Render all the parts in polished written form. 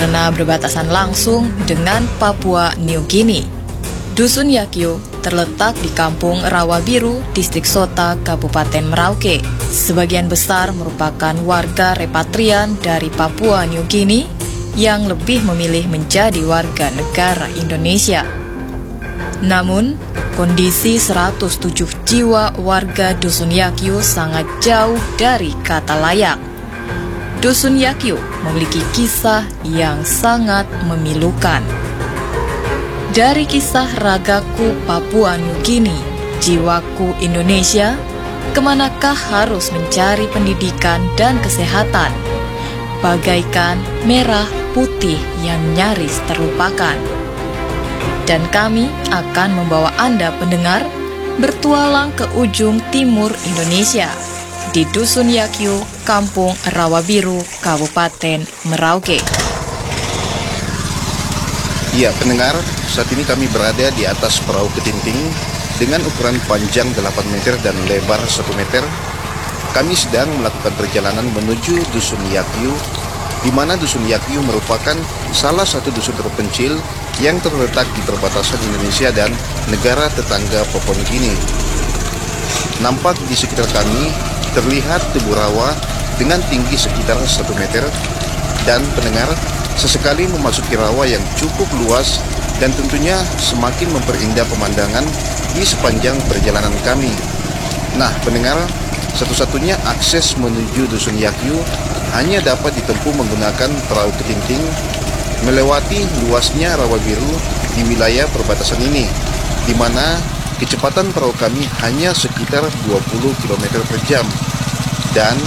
karena berbatasan langsung dengan Papua New Guinea. Dusun Yakio terletak di Kampung Rawa Biru, Distrik Sota, Kabupaten Merauke. Sebagian besar merupakan warga repatrian dari Papua New Guinea yang lebih memilih menjadi warga negara Indonesia. Namun, kondisi 107 jiwa warga Dusun Yakio sangat jauh dari kata layak. Dusun Yakio memiliki kisah yang sangat memilukan. Dari kisah ragaku Papua New Guinea, jiwaku Indonesia, kemanakah harus mencari pendidikan dan kesehatan? Bagaikan merah putih yang nyaris terlupakan. Dan kami akan membawa Anda pendengar bertualang ke ujung timur Indonesia, di Dusun Yakio, Kampung Rawa Biru, Kabupaten Merauke. Ya, pendengar, saat ini kami berada di atas perahu ketinting dengan ukuran panjang 8 meter dan lebar 1 meter. Kami sedang melakukan perjalanan menuju Dusun Yakio, di mana Dusun Yakio merupakan salah satu dusun terpencil yang terletak di perbatasan Indonesia dan negara tetangga Papua New Guinea. Nampak di sekitar kami terlihat tubuh rawa dengan tinggi sekitar 1 meter, dan pendengar, sesekali memasuki rawa yang cukup luas dan tentunya semakin memperindah pemandangan di sepanjang perjalanan kami. Nah, pendengar, satu-satunya akses menuju Dusun Yakio hanya dapat ditempuh menggunakan perahu ketinting melewati luasnya Rawa Biru di wilayah perbatasan ini, di mana kecepatan perahu kami hanya sekitar 20 km per jam. Dan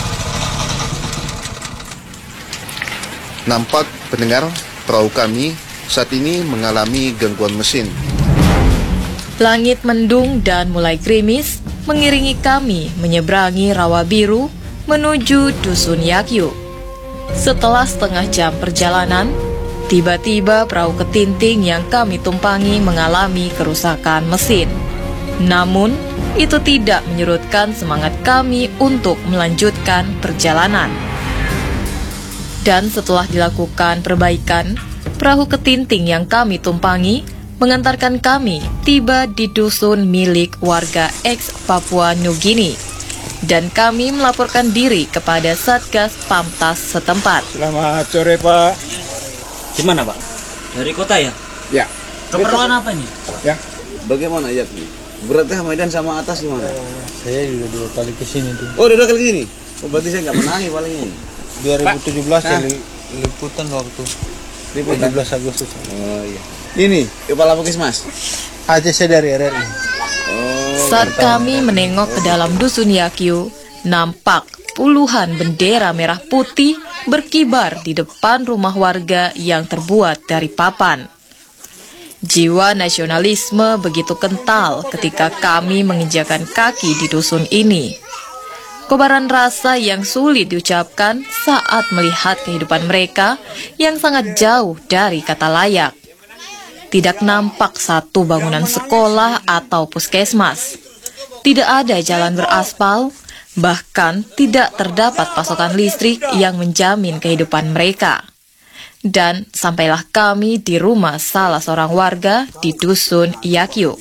nampak pendengar, perahu kami saat ini mengalami gangguan mesin. Langit mendung dan mulai gerimis mengiringi kami menyeberangi Rawa Biru menuju Dusun Yakio. Setelah setengah jam perjalanan, tiba-tiba perahu ketinting yang kami tumpangi mengalami kerusakan mesin. Namun, itu tidak menyurutkan semangat kami untuk melanjutkan perjalanan. Dan setelah dilakukan perbaikan, perahu ketinting yang kami tumpangi mengantarkan kami tiba di dusun milik warga ex-Papua New Guinea. Dan kami melaporkan diri kepada Satgas Pamtas setempat. Selamat sore, Pak. Di mana, Pak? Dari kota ya? Ya. Keperluan apa nih? Ya. Bagaimana ya? Beratnya Medan sama atas gimana? Saya juga 2 kali ke sini tuh. Oh, udah 2 kali kesini? Oh, berarti saya nggak menangi paling ini. 2017 ya liputan waktu. 17 Agustus. Oh iya. Ini kepala Puskesmas. Aja saya dari RRI. Saat kami menengok ke dalam Dusun Yakio, nampak puluhan bendera merah putih berkibar di depan rumah warga yang terbuat dari papan. Jiwa nasionalisme begitu kental ketika kami menginjakan kaki di dusun ini. Kobaran rasa yang sulit diucapkan saat melihat kehidupan mereka yang sangat jauh dari kata layak. Tidak nampak satu bangunan sekolah atau puskesmas. Tidak ada jalan beraspal, bahkan tidak terdapat pasokan listrik yang menjamin kehidupan mereka. Dan sampailah kami di rumah salah seorang warga di Dusun Yakio.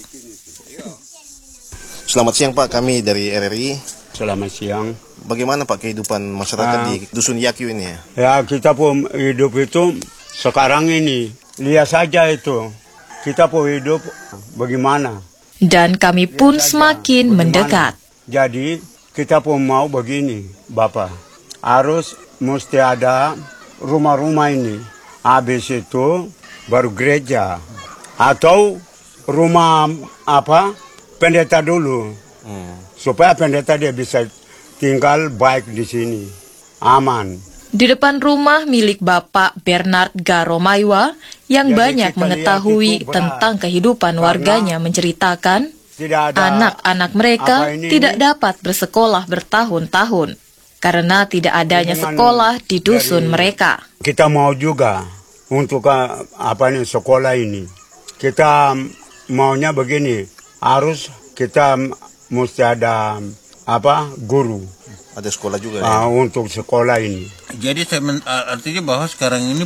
Selamat siang, Pak, kami dari RRI. Selamat siang. Bagaimana, Pak, kehidupan masyarakat di Dusun Yakio ini ya? Ya, kita pun hidup itu sekarang ini. Lihat saja itu. Kita pun hidup bagaimana. Dan kami pun semakin mendekat. Jadi, kita pun mau begini, Bapak. Mesti ada rumah-rumah ini. Habis itu baru gereja. Atau rumah pendeta dulu. Supaya pendeta dia bisa tinggal baik di sini. Aman. Di depan rumah milik Bapak Bernard Garomaiwa yang banyak mengetahui tentang kehidupan warganya menceritakan, anak-anak mereka tidak dapat bersekolah bertahun-tahun karena tidak adanya sekolah di dusun mereka. Kita mau juga untuk sekolah ini. Kita maunya begini, harus kita mesti ada guru. Ada sekolah juga ya? Untuk sekolah ini. Jadi artinya bahwa sekarang ini